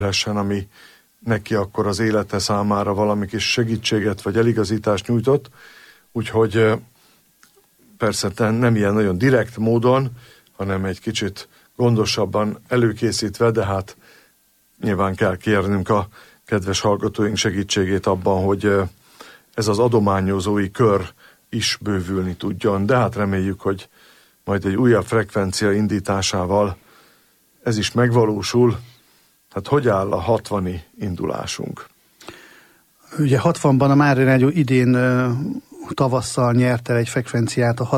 ami neki akkor az élete számára valami kis segítséget vagy eligazítást nyújtott, úgyhogy persze nem ilyen nagyon direkt módon, hanem egy kicsit gondosabban előkészítve, de hát nyilván kell kérnünk a kedves hallgatóink segítségét abban, hogy ez az adományozói kör is bővülni tudjon, de hát reméljük, hogy majd egy újabb frekvencia indításával ez is megvalósul. Hát hogy áll a 60-i indulásunk? Ugye 60-ban a Mária Rádió idén tavasszal nyert el egy frekvenciát a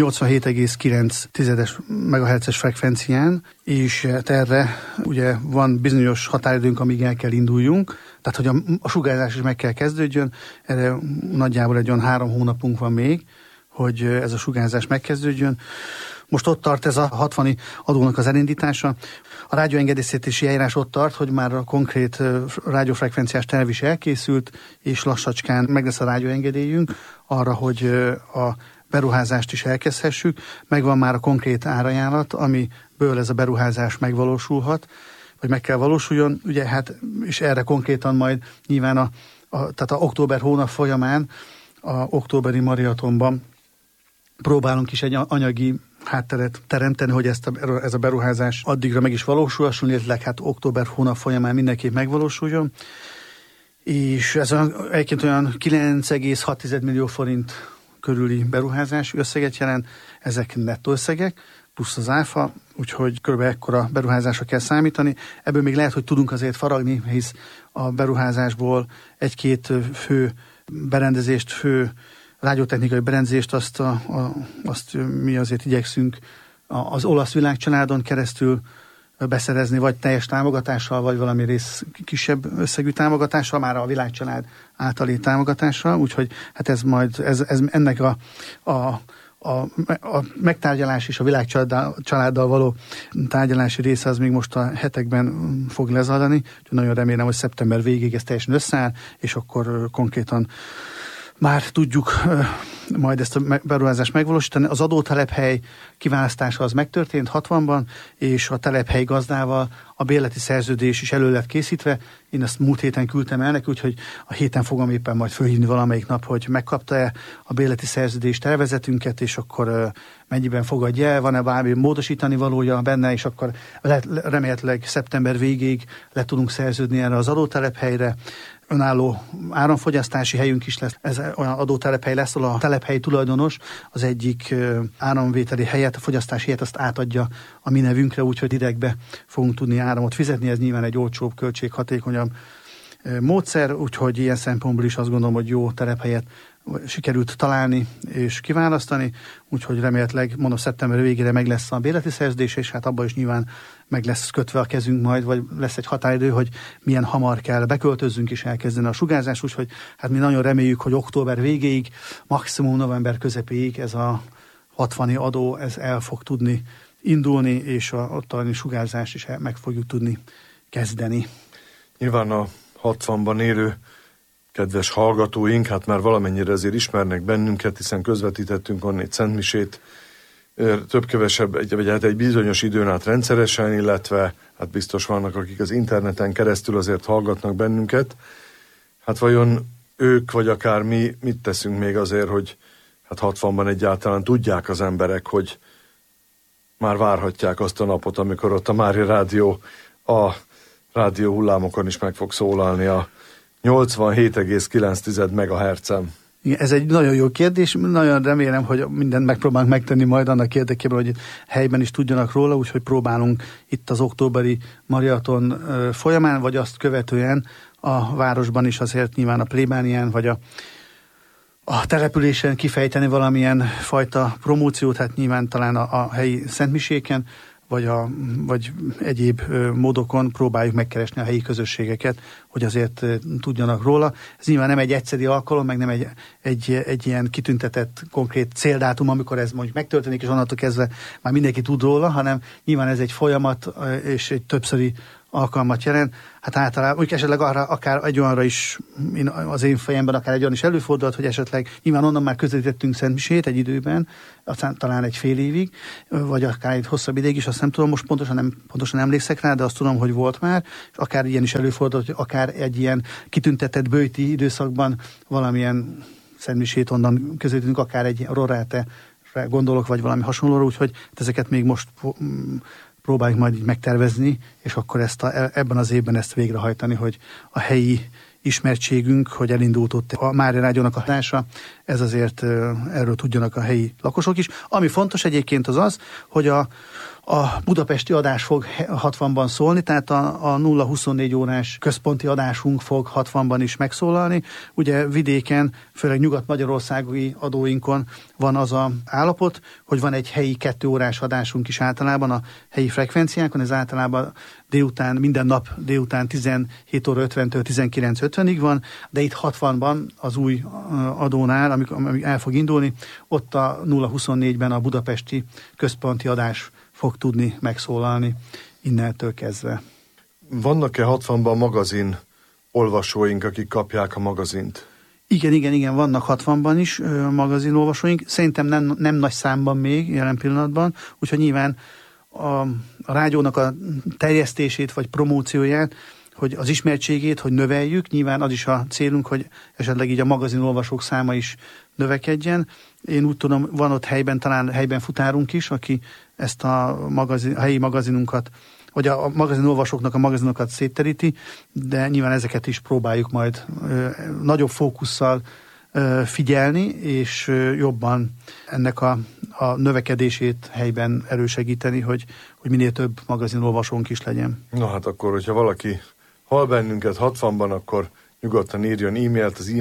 87,9 MHz-es frekvencián, és erre ugye van bizonyos határidőnk, amíg el kell induljunk, tehát hogy a sugárzás is meg kell kezdődjön, erre nagyjából egy olyan 3 hónapunk van még, hogy ez a sugárzás megkezdődjön. Most ott tart ez a 60-i adónak az elindítása. A rádióengedélyeztetési eljárás ott tart, hogy már a konkrét rádiófrekvenciás terv is elkészült, és lassacskán meg lesz a rádióengedélyünk arra, hogy a beruházást is elkezdhessük. Megvan már a konkrét árajánlat, amiből ez a beruházás megvalósulhat, vagy meg kell valósuljon. Ugye hát, és erre konkrétan majd nyilván tehát a október hónap folyamán, a októberi maratonban próbálunk is egy anyagi hátteret teremteni, hogy ez a beruházás addigra meg is valósulhasson, illetve hát október hónap folyamán mindenképp megvalósuljon. És ez egyébként olyan 9,6 millió forint körüli beruházási összeget jelent, ezek nettó összegek, plusz az áfa, úgyhogy kb. Ekkora beruházásra kell számítani. Ebből még lehet, hogy tudunk azért faragni, hisz a beruházásból egy-két fő berendezést, fő rádiótechnikai berendezést, azt mi azért igyekszünk az olasz világcsaládon keresztül beszerezni, vagy teljes támogatással, vagy valami kisebb összegű támogatással, már a világcsalád általi támogatással, úgyhogy hát ez majd, ez ennek a megtárgyalás és a világcsaláddal való tárgyalási része az még most a hetekben fog lezajlani, úgyhogy nagyon remélem, hogy szeptember végéig ez teljesen összeáll, és akkor konkrétan már tudjuk majd ezt a beruházást megvalósítani. Az adótelephely kiválasztása az megtörtént 60-ban, és a telephely gazdával a bérleti szerződés is elő lett készítve. Én ezt múlt héten küldtem el neki, úgyhogy a héten fogom éppen majd fölhívni valamelyik nap, hogy megkapta-e a bérleti szerződés tervezetünket, és akkor mennyiben fogadja el, van-e bármi módosítani valója benne, és akkor remélhetőleg szeptember végéig le tudunk szerződni erre az adótelephelyre. Önálló áramfogyasztási helyünk is lesz. Ez olyan adótelephely lesz, ahol a telephely tulajdonos az egyik áramvételi helyet, a fogyasztási helyet azt átadja a mi nevünkre, úgyhogy direktbe fogunk tudni áramot fizetni. Ez nyilván egy olcsóbb, költséghatékonyabb módszer, úgyhogy ilyen szempontból is azt gondolom, hogy jó telephelyet sikerült találni és kiválasztani, úgyhogy remélhetőleg, mondom, szeptember végére meg lesz a bérleti szerződés, és hát abban is nyilván meg lesz kötve a kezünk majd, vagy lesz egy határidő, hogy milyen hamar kell beköltözzünk és elkezdeni a sugárzást, úgyhogy hát mi nagyon reméljük, hogy október végéig, maximum november közepéig ez a 60-i adó, ez el fog tudni indulni, és a ottani sugárzást is meg fogjuk tudni kezdeni. Nyilván a 60-ban élő kedves hallgatóink, hát már valamennyire azért ismernek bennünket, hiszen közvetítettünk onnét szentmisét, több-kevesebb, egy bizonyos időn át rendszeresen, illetve hát biztos vannak, akik az interneten keresztül azért hallgatnak bennünket. Hát vajon ők, vagy akár mi, mit teszünk még azért, hogy hát 60-ban egyáltalán tudják az emberek, hogy már várhatják azt a napot, amikor ott a Mária Rádió a rádió hullámokon is meg fog szólalni a 87,9 MHz-en. Igen, ez egy nagyon jó kérdés, nagyon remélem, hogy mindent megpróbálunk megtenni majd annak érdekében, hogy helyben is tudjanak róla, úgyhogy próbálunk itt az októberi maraton folyamán, vagy azt követően a városban is azért nyilván a plébánián, vagy a településen kifejteni valamilyen fajta promóciót, hát nyilván talán a helyi szentmiséken, vagy egyéb módokon próbáljuk megkeresni a helyi közösségeket, hogy azért tudjanak róla. Ez nyilván nem egy egyszeri alkalom, meg nem egy ilyen kitüntetett konkrét céldátum, amikor ez mondjuk megtörténik, és onnantól kezdve már mindenki tud róla, hanem nyilván ez egy folyamat, és egy többszöri alkalmat jelent. Hát általában, úgy esetleg arra, akár egy olyanra is, az én fejemben akár egy olyan is előfordult, hogy esetleg nyilván onnan már közvetítettünk szentmisét egy időben, aztán talán egy fél évig, vagy akár egy hosszabb ideig is, azt nem tudom, most pontosan emlékszek rá, de azt tudom, hogy volt már, és akár ilyen is előfordult, hogy akár egy ilyen kitüntetett böjti időszakban valamilyen szentmisét onnan közvetítünk, akár egy roráte gondolok, vagy valami hasonlóra, úgyhogy ezeket még most próbáljuk majd így megtervezni, és akkor ebben az évben ezt végrehajtani, hogy a helyi ismertségünk, hogy elindult ott a Mária Rádiónak a hatása, ez azért erről tudjanak a helyi lakosok is. Ami fontos egyébként az, hogy a budapesti adás fog 60-ban szólni, tehát a 0-24 órás központi adásunk fog 60-ban is megszólalni. Ugye vidéken, főleg nyugat-magyarországi adóinkon van az a állapot, hogy van egy helyi 2 órás adásunk is általában a helyi frekvenciákon, ez általában minden nap délután 17 óra 50-től 19:50-ig van, de itt 60-ban az új adónál, amíg el fog indulni, ott a 0-24-ben a budapesti központi adás fog tudni megszólalni innentől kezdve. Vannak-e 60-ban magazin olvasóink, akik kapják a magazint? Igen, vannak 60-ban is magazin olvasóink. Szerintem nem nagy számban még jelen pillanatban, úgyhogy nyilván a rádiónak a terjesztését vagy promócióját, hogy az ismertségét, hogy növeljük, nyilván az is a célunk, hogy esetleg így a magazin olvasók száma is növekedjen. Én úgy tudom, van ott talán helyben futárunk is, aki ezt a helyi magazinunkat, vagy a magazin olvasóknak a magazinokat szétteríti, de nyilván ezeket is próbáljuk majd nagyobb fókusszal figyelni, és jobban ennek a növekedését helyben elősegíteni, hogy minél több magazin olvasónk is legyen. Na hát akkor, hogyha valaki hall bennünket 60-ban, akkor nyugodtan írjon e-mailt az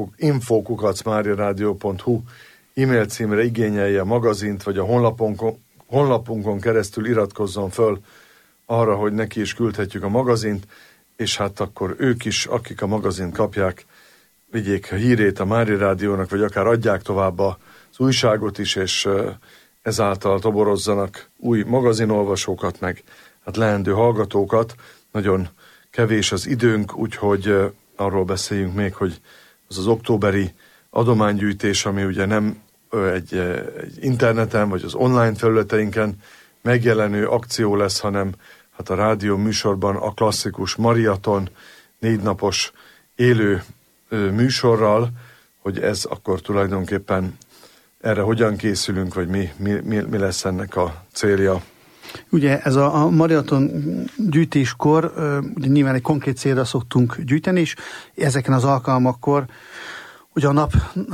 info@mariaradio.hu e-mail címre, igényelje a magazint, vagy a honlapunkon keresztül iratkozzon föl arra, hogy neki is küldhetjük a magazint, és hát akkor ők is, akik a magazint kapják, vigyék a hírét a Mária Rádiónak, vagy akár adják tovább az újságot is, és ezáltal toborozzanak új magazinolvasókat, meg hát leendő hallgatókat. Nagyon kevés az időnk, úgyhogy arról beszéljünk még, hogy az októberi adománygyűjtés, ami ugye nem egy interneten, vagy az online felületeinken megjelenő akció lesz, hanem hát a rádió műsorban a klasszikus Mariaton 4 napos élő műsorral, hogy ez akkor tulajdonképpen erre hogyan készülünk, vagy mi lesz ennek a célja. Ugye ez a maraton gyűjtéskor ugye nyilván egy konkrét célra szoktunk gyűjteni, és ezeken az alkalmakkor ugye a nap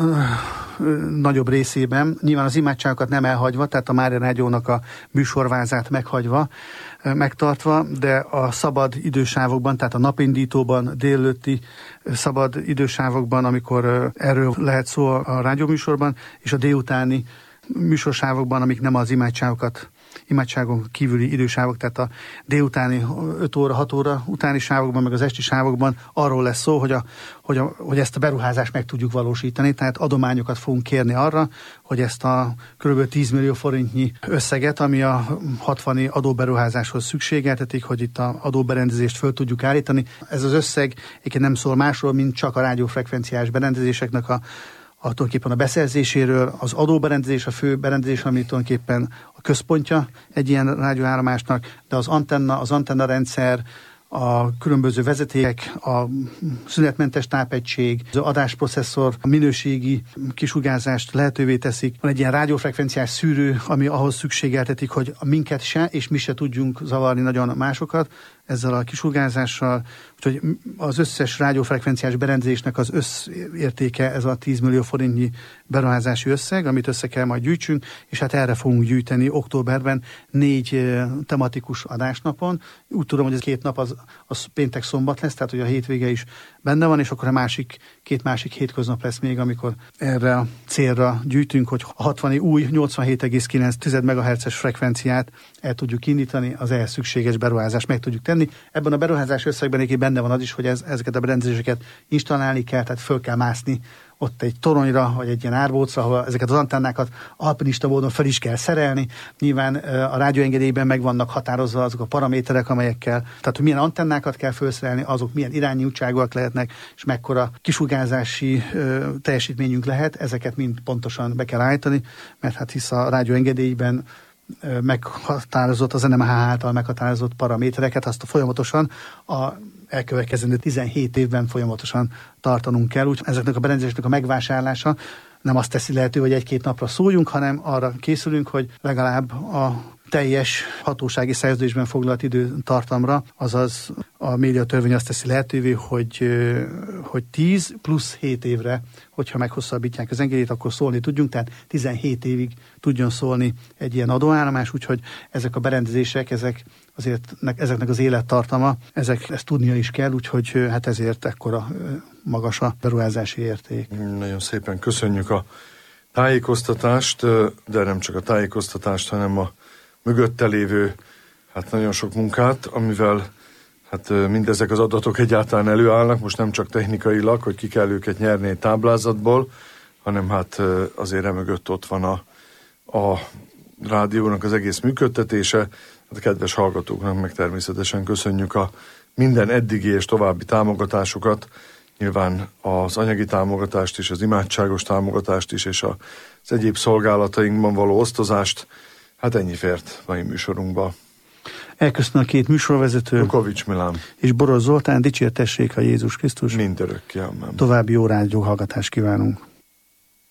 nagyobb részében, nyilván az imádságokat nem elhagyva, tehát a Mária Rádiónak a műsorvázát megtartva, de a szabad idősávokban, tehát a napindítóban, délelőtti szabad idősávokban, amikor erről lehet szó a rádióműsorban, és a délutáni műsorsávokban, amik nem az imádságon kívüli idősávok, tehát a délutáni 5 óra, 6 óra utáni sávokban, meg az esti sávokban arról lesz szó, hogy ezt a beruházást meg tudjuk valósítani, tehát adományokat fogunk kérni arra, hogy ezt a kb. 10 millió forintnyi összeget, ami a 60-i adóberuházáshoz szükségeltetik, hogy itt a adóberendezést föl tudjuk állítani. Ez az összeg egyébként nem szól másról, mint csak a rádiófrekvenciás berendezéseknek tulajdonképpen a beszerzéséről, az adóberendezés, a fő berendezés, ami tulajdonképpen a központja egy ilyen rádióállomásnak, de az antenna rendszer, a különböző vezetékek, a szünetmentes tápegység, az adásprocesszor, a minőségi kisugárzást lehetővé teszik. Van egy ilyen rádiófrekvenciás szűrő, ami ahhoz szükségeltetik, hogy minket se, és mi se tudjunk zavarni nagyon másokat ezzel a kisugárzással. Úgyhogy az összes rádiófrekvenciás berendezésnek az összértéke ez a 10 millió forintnyi beruházási összeg, amit össze kell majd gyűjtsünk, és hát erre fogunk gyűjteni októberben 4 tematikus adásnapon. Úgy tudom, hogy ez 2 nap az péntek-szombat lesz, tehát hogy a hétvége is benne van, és akkor a két másik hétköznap lesz még, amikor erre a célra gyűjtünk, hogy a 60-i új 87,9 MHz-es frekvenciát el tudjuk indítani, az ehhez szükséges beruházást meg tudjuk tenni. tenni. Ebben a beruházás összegben egyébként benne van az is, hogy ezeket a berendezéseket installálni kell, tehát föl kell mászni ott egy toronyra, vagy egy ilyen árbócra, ahol ezeket az antennákat alpinista módon fel is kell szerelni. Nyilván a rádióengedélyben meg vannak határozva azok a paraméterek, amelyekkel, tehát hogy milyen antennákat kell felszerelni, azok milyen irányútságúak lehetnek, és mekkora kisugárzási teljesítményünk lehet, ezeket mind pontosan be kell állítani, mert hát hisz a rádióengedélyben meghatározott, az NMH által meghatározott paramétereket, azt folyamatosan a elkövetkezendő 17 évben folyamatosan tartanunk kell. Úgyhogy ezeknek a berendezéseknek a megvásárlása nem azt teszi lehető, hogy egy-két napra szóljunk, hanem arra készülünk, hogy legalább a teljes hatósági szerződésben foglalt időtartamra, azaz a médiatörvény azt teszi lehetővé, hogy 10 plusz 7 évre, hogyha meghosszabbítják az engedélyt, akkor szólni tudjunk, tehát 17 évig tudjon szólni egy ilyen adóállomás, úgyhogy ezek a berendezések, ezeknek az élettartama, ezt tudnia is kell, úgyhogy hát ezért ekkora magas a beruházási érték. Nagyon szépen köszönjük a tájékoztatást, de nem csak a tájékoztatást, hanem a mögötte lévő nagyon sok munkát, amivel mindezek az adatok egyáltalán előállnak, most nem csak technikailag, hogy ki kell őket nyerni egy táblázatból, hanem azért emögött ott van a rádiónak az egész működtetése. A kedves hallgatóknak meg természetesen köszönjük a minden eddigi és további támogatásokat, nyilván az anyagi támogatást is, az imádságos támogatást is, és az egyéb szolgálatainkban való osztozást. Ennyi fért mai műsorunkba. Elköszön a két műsorvezető. Lukovics Milán. És Boros Zoltán. Dicsértessék a Jézus Krisztus. Mindörökké, amen. További jó rádióhallgatást kívánunk.